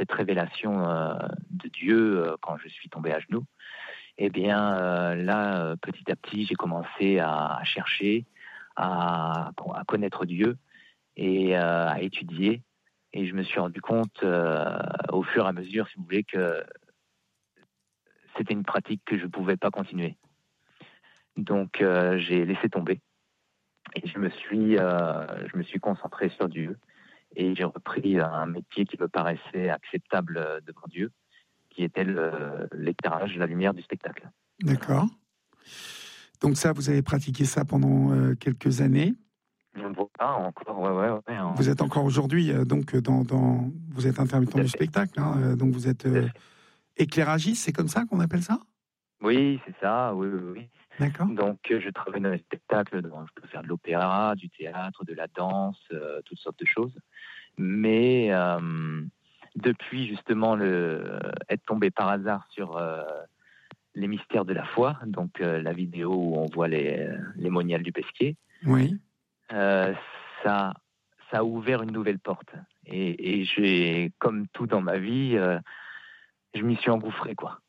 cette révélation de Dieu quand je suis tombé à genoux, eh bien là, petit à petit, j'ai commencé à chercher, à connaître Dieu et à étudier. Et je me suis rendu compte au fur et à mesure, si vous voulez, que c'était une pratique que je ne pouvais pas continuer. Donc j'ai laissé tomber et je me suis concentré sur Dieu et j'ai repris un métier qui me paraissait acceptable devant Dieu, qui était l'éclairage, la lumière du spectacle. D'accord. Donc ça, vous avez pratiqué ça pendant quelques années. Voilà, encore, ouais, Vous êtes encore aujourd'hui, donc vous êtes intermittent du spectacle, hein, donc vous êtes éclairagiste, c'est comme ça qu'on appelle ça? Oui, c'est ça, oui. D'accord. Donc je travaille dans les spectacles, je peux faire de l'opéra, du théâtre, de la danse, toutes sortes de choses. Mais depuis justement être tombé par hasard sur les mystères de la foi, donc la vidéo où on voit les moniales du Pesquier, oui. Ça a ouvert une nouvelle porte. Et j'ai, comme tout dans ma vie, je m'y suis engouffré, quoi.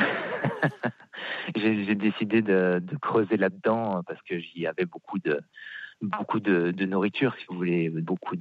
J'ai décidé de creuser là-dedans parce que j'y avais beaucoup de nourriture, si vous voulez, beaucoup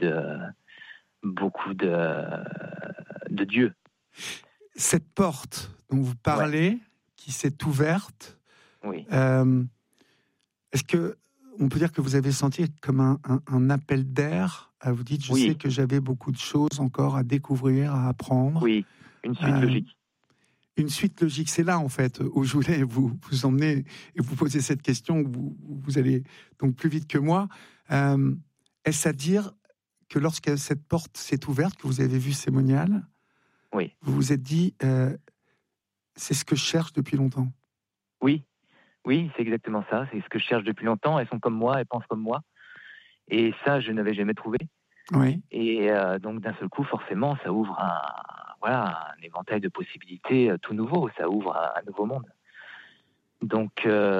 de Dieu. Cette porte dont vous parlez, qui s'est ouverte, oui. Est-ce que on peut dire que vous avez senti comme un appel d'air? Vous dites, je sais que j'avais beaucoup de choses encore à découvrir, à apprendre. Oui, une suite logique. Une suite logique, c'est là en fait où je voulais vous emmener et vous poser cette question. Vous allez donc plus vite que moi. Est-ce à dire que lorsque cette porte s'est ouverte, que vous avez vu ces moniales, oui. vous vous êtes dit, c'est ce que je cherche depuis longtemps? Oui, c'est exactement ça. C'est ce que je cherche depuis longtemps. Elles sont comme moi, elles pensent comme moi. Et ça, je n'avais jamais trouvé. Oui. Et donc, d'un seul coup, forcément, ça ouvre un éventail de possibilités tout nouveau. Ça ouvre un nouveau monde. Donc,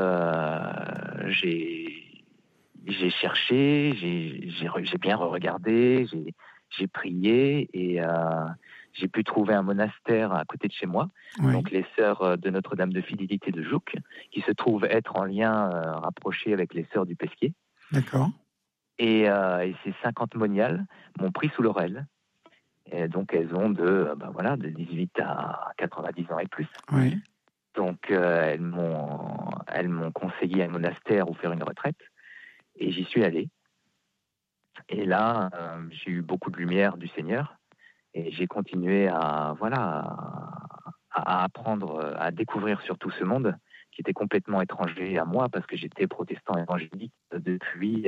j'ai cherché, j'ai bien regardé, j'ai prié et j'ai pu trouver un monastère à côté de chez moi, donc les sœurs de Notre-Dame de Fidélité de Jouques, qui se trouvent être en lien rapproché avec les sœurs du Pesquier. D'accord. Et ces 50 moniales m'ont pris sous l'oreille. Et donc elles ont de 18 à 90 ans et plus. Oui. Donc elles m'ont conseillé un monastère où faire une retraite. Et j'y suis allé. Et là, j'ai eu beaucoup de lumière du Seigneur. Et j'ai continué à apprendre, à découvrir surtout ce monde qui était complètement étranger à moi parce que j'étais protestant évangélique depuis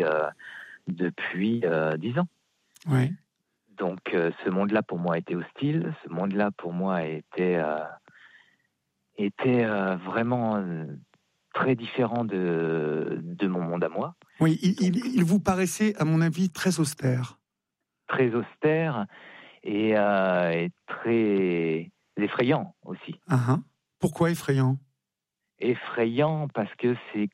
10 ans. Oui. Donc ce monde-là pour moi était hostile, ce monde-là pour moi était vraiment très différent de mon monde à moi. Oui, il vous paraissait, à mon avis, très austère. Très austère et très effrayant aussi. Uh-huh. Pourquoi effrayant? Effrayant parce que c'est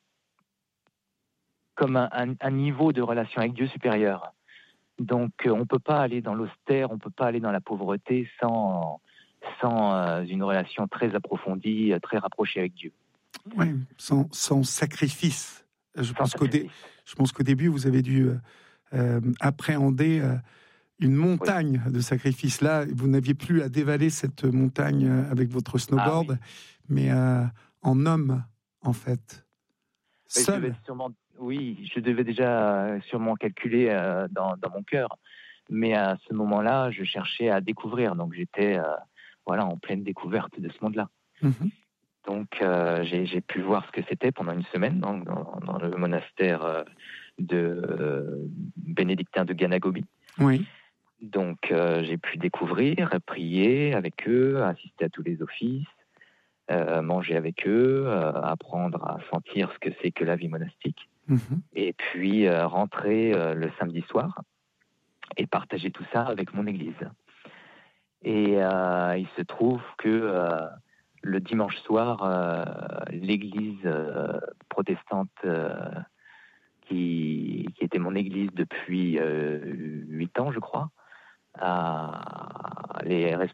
comme un niveau de relation avec Dieu supérieur. Donc on ne peut pas aller dans l'austère, on ne peut pas aller dans la pauvreté sans une relation très approfondie, très rapprochée avec Dieu. Oui, sans sacrifice. Je pense qu'au début, vous avez dû appréhender une montagne de sacrifices. Là, vous n'aviez plus à dévaler cette montagne avec votre snowboard, mais en homme, en fait. Seul. Je devais déjà sûrement calculer dans mon cœur. Mais à ce moment-là, je cherchais à découvrir. Donc j'étais en pleine découverte de ce monde-là. Mm-hmm. Donc j'ai pu voir ce que c'était pendant une semaine dans le monastère de bénédictin de Ganagobi. Oui. Donc j'ai pu découvrir, prier avec eux, assister à tous les offices, manger avec eux, apprendre à sentir ce que c'est que la vie monastique. Mm-hmm. Et puis rentrer le samedi soir et partager tout ça avec mon église. Et il se trouve que le dimanche soir, l'église protestante qui était mon église depuis 8 ans, je crois, les